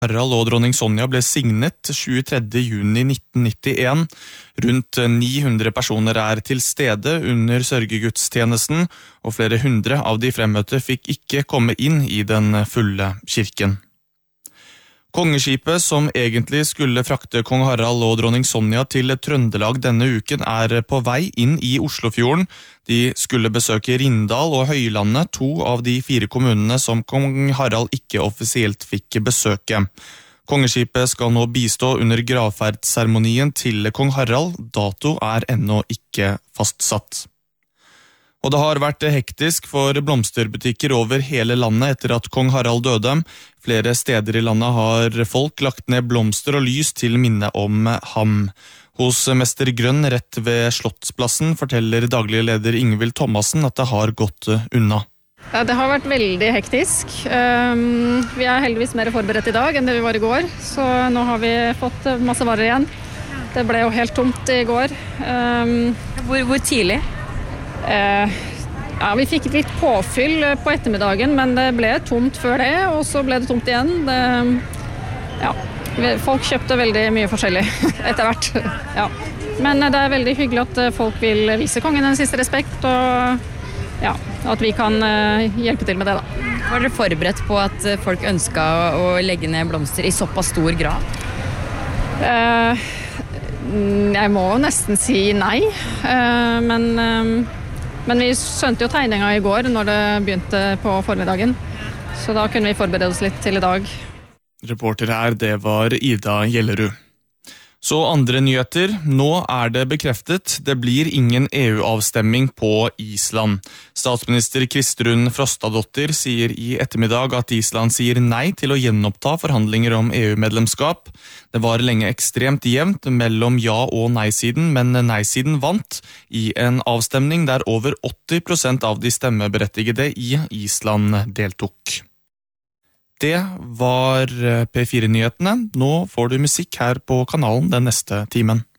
Harald og dronning Sonja ble signet 23. juni 1991. Rundt 900 personer til stede under sørgegudstjenesten, og flere hundre av de fremmøtte fikk ikke komme inn i den fulle kirken. Kongeskipet som egentlig skulle frakte kong Harald og dronning Sonja til Trøndelag denne uken på vei inn i Oslofjorden. De skulle besøke Rindal og Høylandet, 2 av de 4 kommunene som kong Harald ikke offisielt fikk besøke. Kongeskipet skal nå bistå under gravferdsseremonien til kong Harald. Dato ennå ikke fastsatt. Og det har vært hektisk for blomsterbutikker over hele landet etter at kong Harald døde. Flere steder i landet har folk lagt ned blomster og lys til minne om ham. Hos Mester Grønn rett ved Slottsplassen forteller daglig leder Ingvild Thomassen at det har gått unna. Ja, det har vært veldig hektisk. Vi heldigvis mer forberedt i dag enn det vi var i går, så nå har vi fått masse varer igjen. Det ble jo helt tomt i går. Hvor tidlig? Ja, vi fikk litt påfyll på ettermiddagen, men det ble tomt før det, og så ble det tomt igjen. Folk kjøpte veldig mye forskjellig etter hvert. Ja. Men det er veldig hyggelig at folk vil vise kongen en siste respekt, og at vi kan hjelpe til med det da. Var dere forberedt på at folk ønsket å legge ned blomster i såpass stor grad? Jeg må nesten si nei, men vi skjønte jo tegninga i går når det begynte på formiddagen, så da kunne vi forberede oss litt til i dag. Reporter det var Ida Gjellerud. Så andre nyheter. Nå det bekreftet. Det blir ingen EU-avstemming på Island. Statsminister Kristrún Frostadóttir sier i ettermiddag at Island sier nei til å gjenoppta forhandlinger om EU-medlemskap. Det var lenge ekstremt jevnt mellom ja- og nei-siden, men nei-siden vant i en avstemning der over 80% av de stemmeberettigede i Island deltok. Det var P4-nyhetene. Nå får du musikk her på kanalen den neste timen.